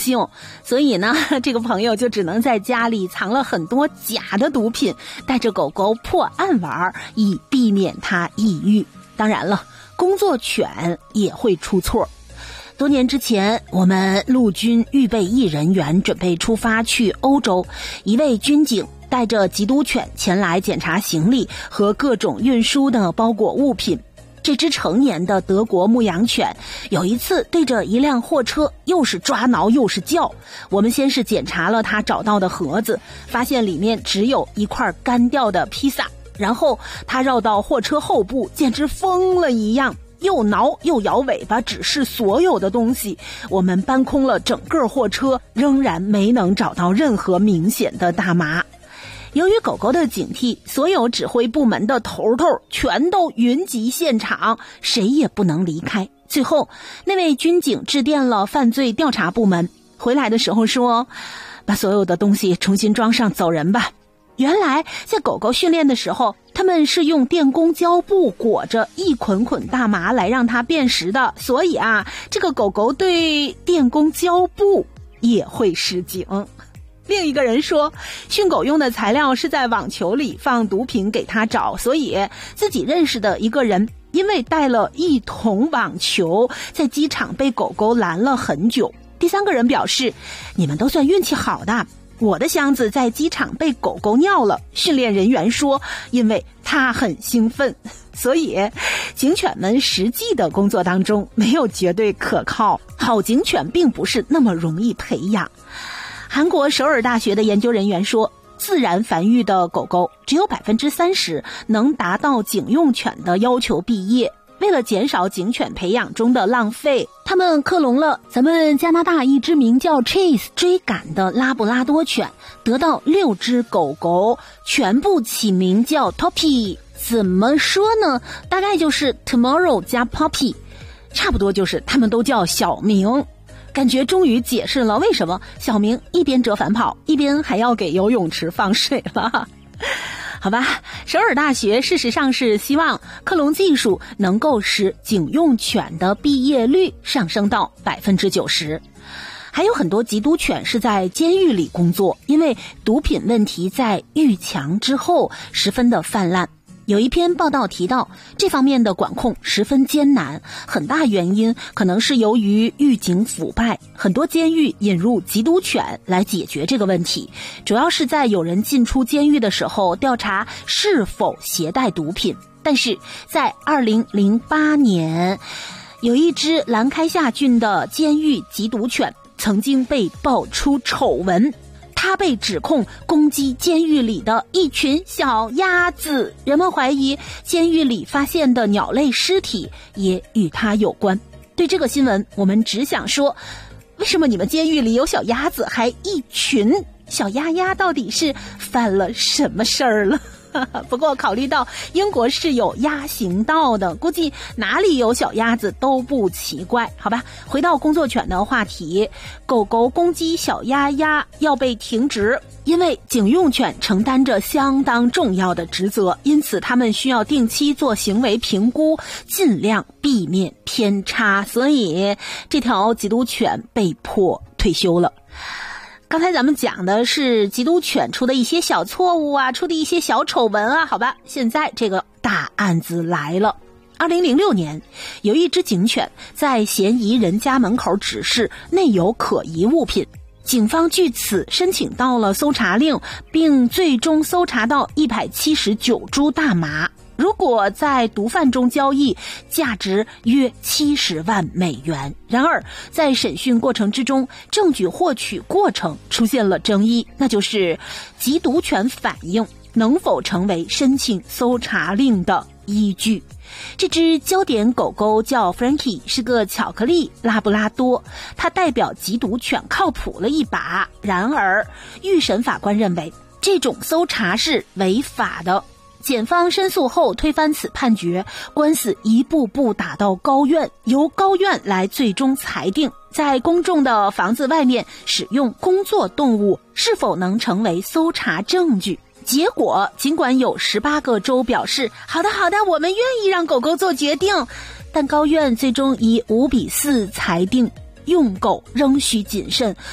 性，所以呢，这个朋友就只能在家里藏了很多假的毒品，带着狗狗破案玩，以避免它抑郁。当然了，工作犬也会出错。多年之前，我们陆军预备役人员准备出发去欧洲，一位军警带着缉毒犬前来检查行李和各种运输的包裹物品。这只成年的德国牧羊犬有一次对着一辆货车又是抓挠又是叫。我们先是检查了他找到的盒子，发现里面只有一块干掉的披萨，然后他绕到货车后部，简直疯了一样，又挠又摇尾巴，指示所有的东西。我们搬空了整个货车，仍然没能找到任何明显的大麻。由于狗狗的警惕，所有指挥部门的头全都云集现场，谁也不能离开。最后，那位军警致电了犯罪调查部门，回来的时候说，把所有的东西重新装上，走人吧。原来在狗狗训练的时候，他们是用电工胶布裹着一捆捆大麻来让它辨识的，所以这个狗狗对电工胶布也会示警。另一个人说，训狗用的材料是在网球里放毒品给他找，所以自己认识的一个人因为带了1桶网球，在机场被狗狗拦了很久。第三个人表示，你们都算运气好的，我的箱子在机场被狗狗尿了，训练人员说因为他很兴奋。所以警犬们实际的工作当中没有绝对可靠，好警犬并不是那么容易培养。韩国首尔大学的研究人员说，自然繁育的狗狗只有 30% 能达到警用犬的要求毕业。为了减少警犬培养中的浪费，他们克隆了咱们加拿大一只名叫 Chase 追赶的拉布拉多犬，得到6只狗狗，全部起名叫 Toppy。 怎么说呢，大概就是 Tomorrow 加 Poppy， 差不多就是他们都叫小明。感觉终于解释了为什么小明一边折返跑，一边还要给游泳池放水了。好吧，首尔大学事实上是希望克隆技术能够使警用犬的毕业率上升到 90%。还有很多缉毒犬是在监狱里工作，因为毒品问题在狱墙之后十分的泛滥。有一篇报道提到，这方面的管控十分艰难，很大原因可能是由于狱警腐败，很多监狱引入缉毒犬来解决这个问题，主要是在有人进出监狱的时候调查是否携带毒品。但是在2008年，有一只兰开夏郡的监狱缉毒犬曾经被爆出丑闻，他被指控攻击监狱里的一群小鸭子，人们怀疑监狱里发现的鸟类尸体也与他有关。对这个新闻，我们只想说，为什么你们监狱里有小鸭子，还一群小鸭鸭，到底是犯了什么事儿了？不过考虑到英国是有鸭行道的，估计哪里有小鸭子都不奇怪。好吧，回到工作犬的话题，狗狗攻击小鸭鸭要被停职，因为警用犬承担着相当重要的职责，因此他们需要定期做行为评估，尽量避免偏差，所以这条缉毒犬被迫退休了。刚才咱们讲的是缉毒犬出的一些小错误出的一些小丑闻好吧，现在这个大案子来了。2006年，有一只警犬在嫌疑人家门口指示内有可疑物品，警方据此申请到了搜查令，并最终搜查到179株大麻，如果在毒贩中交易，价值约70万美元。然而在审讯过程之中，证据获取过程出现了争议，那就是缉毒犬反应能否成为申请搜查令的依据。这只焦点狗狗叫 Frankie， 是个巧克力拉布拉多，它代表缉毒犬靠谱了一把。然而预审法官认为这种搜查是违法的，检方申诉后推翻此判决，官司一步步打到高院，由高院来最终裁定在公众的房子外面使用工作动物是否能成为搜查证据。结果尽管有18个州表示好的，我们愿意让狗狗做决定，但高院最终以5-4裁定用狗仍需谨慎，